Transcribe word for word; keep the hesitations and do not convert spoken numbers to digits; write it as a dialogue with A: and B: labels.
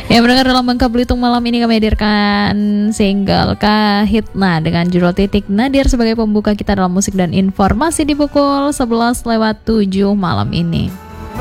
A: Ya, mendengar dalam Bangka Belitung malam ini kami hadirkan single Kahitna dengan judul Titik Nadir sebagai pembuka kita dalam musik dan informasi di pukul sebelas lewat tujuh malam ini.